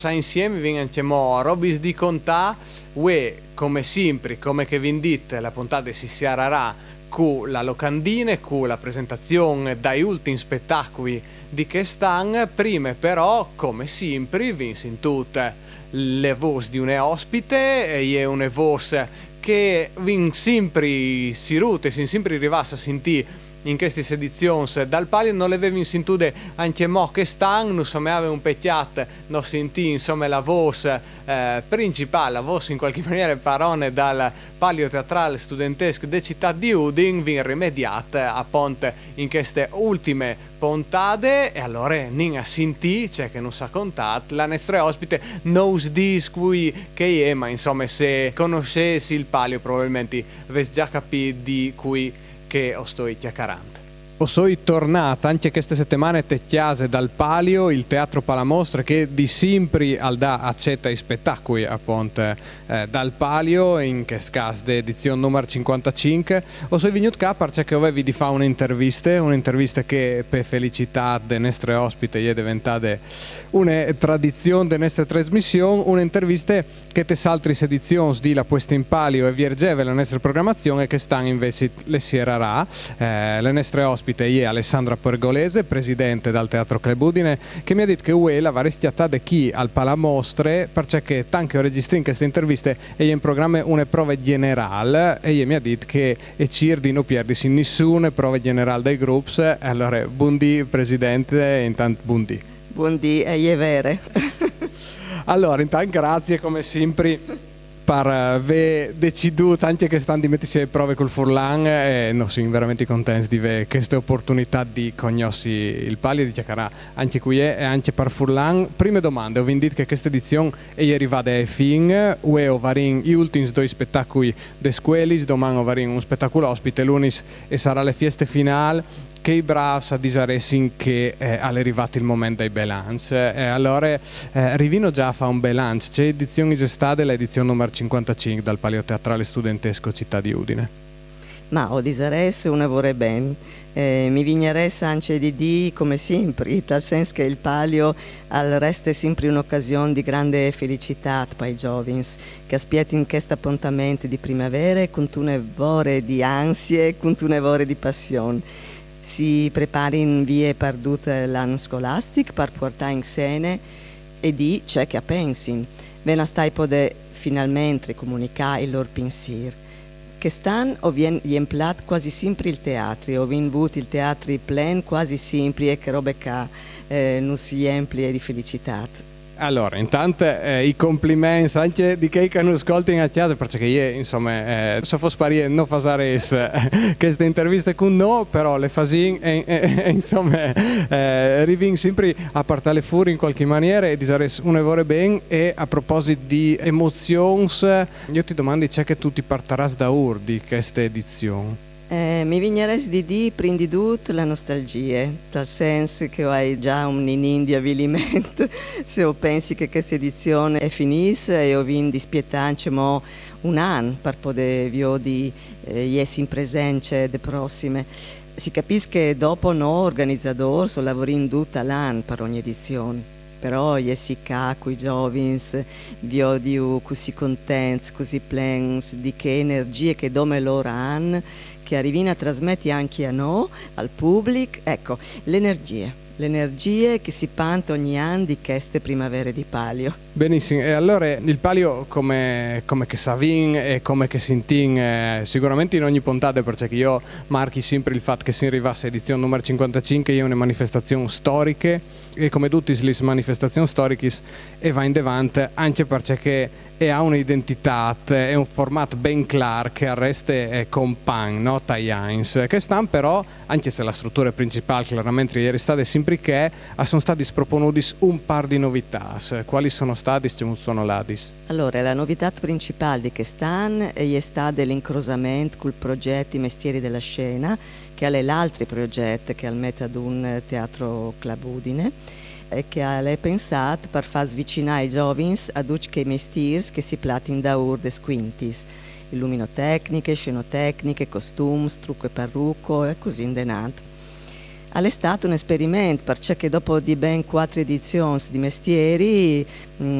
Insieme vinciamo Robis di Contà, come sempre, come che vi dite, la puntata si sarà con la locandine, con la presentazione dai ultimi spettacoli di quest'anno. Prima però, come sempre, vi tutte le voci di un ospite e una voce che vi sempre si rute, si sempre arrivasse a sentire in queste edizioni dal palio. Non le avevi sentite anche mo che stanno, non so, aveva un pecchiato, non sentì insomma la voce principale, la voce in qualche maniera parole dal palio teatrale studentesco de città di Udin, vi rimediate a ponte in queste ultime puntate. E allora nin a sentì, c'è che non sa contato, la nostra ospite knows this qui che è, ma insomma se conoscessi il palio probabilmente avresti già capito di cui che sto chiacchierando. Sono tornata anche queste settimane tecchiase dal palio, il teatro Palamostra che di sempre al da accetta i spettacoli appunto dal palio, in questo caso edizione numero 55. Sono venuto qua perché avevi di fare un'intervista che per felicità dei nostri ospiti è diventata una tradizione delle nostre trasmissioni, un'intervista che te altre edizioni di La Puesta in Palio e Viergeve la nostra programmazione che stanno invece le sierrarà. Le nostre ospiti è Alessandra Pergolese, presidente del Teatro Club Udine, che mi ha detto che la va restiata da chi al Palamostre perché tanto che registri in queste interviste e in programma una prova generale e mi ha detto che è di non perdersi nessuna prova generale dei gruppi. Allora buondì presidente, intanto buondì. Buondì, è vero. Allora, intanto grazie come sempre per aver deciso anche che stanno di mettersi alle prove col Furlan e noi siamo veramente contenti di avere questa opportunità di conoscere il palio di chiacchierare anche qui e anche per Furlan. Prime domande, ho detto che questa edizione è arrivata a fine, ho varin gli ultimi due spettacoli de scuolis, domani ho varin un spettacolo ospite, l'unis e sarà le feste finali. Che bravi a dire che è arrivato il momento dei bilanci. Allora rivino già a fare un bilancio. C'è edizione estate, l'edizione numero 55 dal Palio Teatrale Studentesco Città di Udine. Ma ho disares una vorrei ben. Mi vigneresse anche di dire come sempre, nel senso che il Palio resta sempre un'occasione di grande felicità per i giovani che aspettano questo appuntamento di primavera con una vore di ansie, con una vore di passione. Si prepara in vie perdute l'anno scolastico per portare in scena e di c'è che pensi. Venga stai poter finalmente comunicare il loro pensiero. Che stanno o viene riemplat quasi sempre il teatro, o viene avuto il teatro pieno quasi sempre e che robe che non si riempie di felicità. Allora, intanto i complimenti anche di chi non ascolta in casa perché io, insomma, se fosse pari non fare queste interviste con noi, però le fasin insomma, rivin sempre a partire fuori in qualche maniera e dire una vorrei bene. E a proposito di emozioni, io ti domando c'è che tu ti partaras da di questa edizione. Mi vigneresti di dire prima di tutto la nostalgia, nel senso che hai già un in di avvilimento se pensi che questa edizione è finita e ho vinto dispietante un anno per poter essere in presenza delle prossime. Si capisce che dopo noi organizzatori sono lavorando tutta l'anno per ogni edizione. Però si ca con i giovani, vi odio così contenti, così pieni di che energie che dome loro hanno, che arrivino a trasmettere anche a noi, al pubblico. Ecco, l'energia che si panta ogni anno di queste primavere di Palio. Benissimo, e allora il Palio come che Savin e come che Sintin sicuramente in ogni puntata, perché io marchi sempre il fatto che si arrivasse a edizione numero 55 è una manifestazione storica e come tutte le manifestazioni storiche e va in davanti anche perché ha un'identità e un formato ben chiaro che arresta compagni, no? Taglians, che stanno però, anche se la struttura principale chiaramente ieri stata sempre che sono stati sproponuti un par di novità. Quali sono stati e come sono ladis? Allora, la novità principale di quest'anno è stata l'incrosamento col progetto I Mestieri della Scena, che è l'altro progetto che ha messo ad un teatro Club Udine e che ha pensato per far avvicinare i giovani a tutti i mestieri che si platino da urde squintis, illuminotecniche, scenotecniche, costumi, trucco e parrucco e così in denaro. All'estate un esperimento, perché dopo di ben 4 edizioni di mestieri